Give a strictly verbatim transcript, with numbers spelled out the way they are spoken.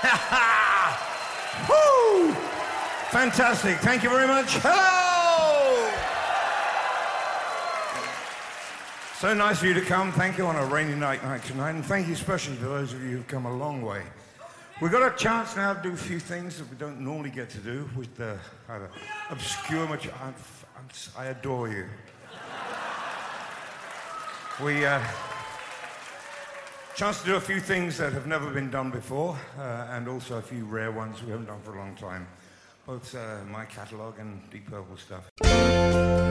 Woo! Fantastic. Thank you very much. Hello! So nice of you to come. Thank you on a rainy night like tonight. And thank you especially to those of you who've come a long way. We've got a chance now to do a few things that we don't normally get to do with the uh, obscure much. I'm, I'm, I adore you. We uh, chance to do a few things that have never been done before, uh, and also a few rare ones we haven't done for a long time. Both uh, my catalogue and Deep Purple stuff.